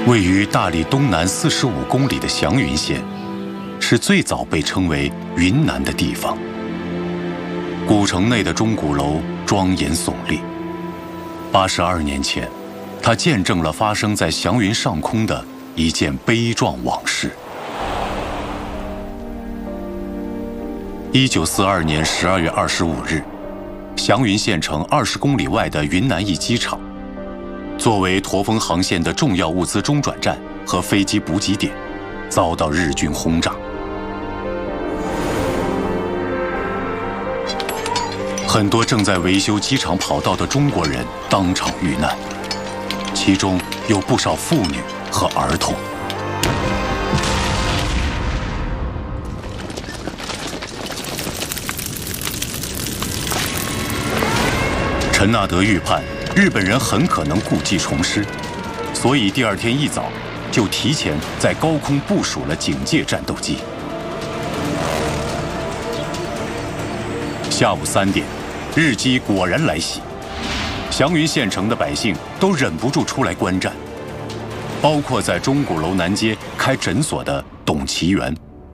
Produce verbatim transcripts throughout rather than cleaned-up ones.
位于大理东南四十五公里的祥云县，是最早被称为云南的地方。古城内的钟鼓楼庄严耸立。八十二年前，它见证了发生在祥云上空的一件悲壮往事。一九四二年十二月二十五日，祥云县城二十公里外的云南驿机场，作为驼峰航线的重要物资中转站和飞机补给点，遭到日军轰炸。很多正在维修机场跑道的中国人当场遇难，其中有不少妇女和儿童。陈纳德预判日本人很可能故技重施，所以第二天一早就提前在高空部署了警戒战斗机。下午三点，日机果然来袭，祥云县城的百姓都忍不住出来观战，包括在钟鼓楼南街开诊所的董其元。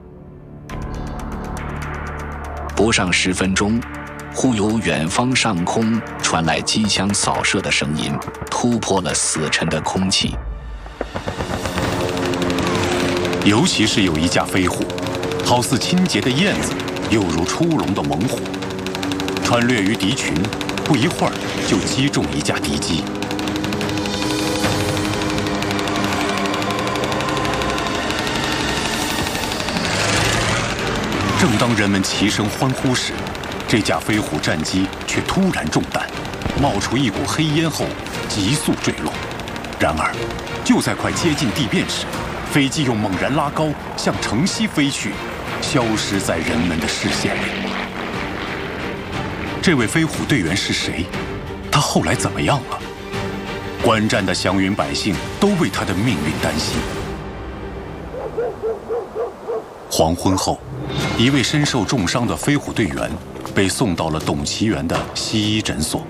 不上十分钟，忽由远方上空传来机枪扫射的声音，突破了死沉的空气。 尤其是有一架飞虎，好似清洁的燕子，又如出笼的猛虎，穿掠于敌群，不一会儿就击中一架敌机。正当人们齐声欢呼时，这架飞虎战机却突然中弹，冒出一股黑烟后急速坠落。然而，就在快接近地面时，飞机又猛然拉高，向城西飞去，消失在人们的视线里。这位飞虎队员是谁？他后来怎么样了？观战的祥云百姓都为他的命运担心。黄昏后，一位身受重伤的飞虎队员被送到了董其元的西医诊所。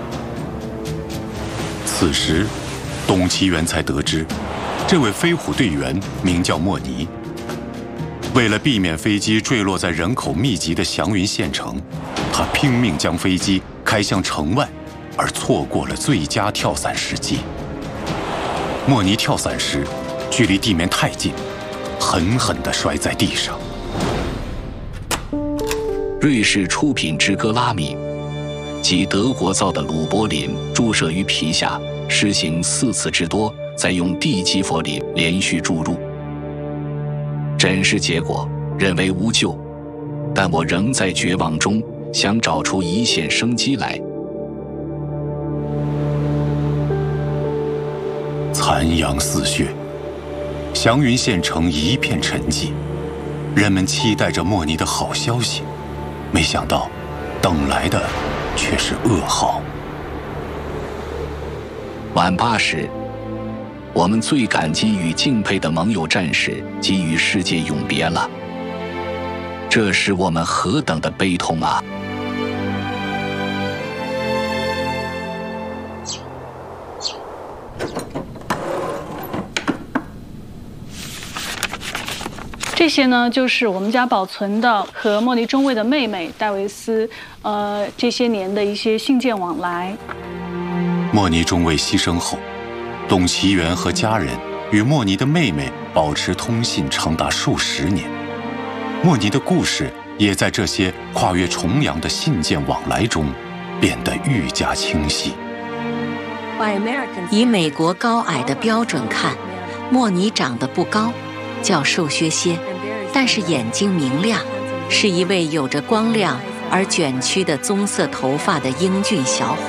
此时，董其元才得知，这位飞虎队员名叫莫尼。为了避免飞机坠落在人口密集的祥云县城，他拼命将飞机开向城外，而错过了最佳跳伞时机。莫尼跳伞时，距离地面太近，狠狠地摔在地上。 瑞士出品之歌拉米，即德国造的鲁柏林注射于皮下，施行四次之多，再用地基佛林连续注入。诊视结果认为无救，但我仍在绝望中想找出一线生机来。 残阳似血，祥云县城一片沉寂，人们期待着莫尼的好消息，没想到等来的却是噩耗。 晚八时，我们最感激与敬佩的盟友战士即与世界永别了，这使我们何等的悲痛啊！ 这些呢，就是我们家保存的和莫尼中尉的妹妹戴维斯，呃，这些年的一些信件往来。 莫尼中尉牺牲后，董其元和家人与莫尼的妹妹保持通信长达数十年。莫尼的故事也在这些跨越重洋的信件往来中变得愈加清晰。 以美国高矮的标准看，莫尼长得不高，较瘦削些，但是眼睛明亮，是一位有着光亮而卷曲的棕色头发的英俊小伙。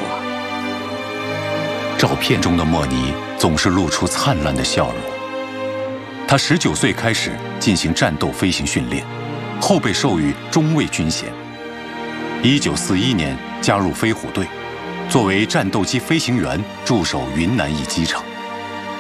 照片中的莫尼总是露出灿烂的笑容。他十九岁开始进行战斗飞行训练，后被授予中尉军衔。一九四一年加入飞虎队，作为战斗机飞行员驻守云南驿机场。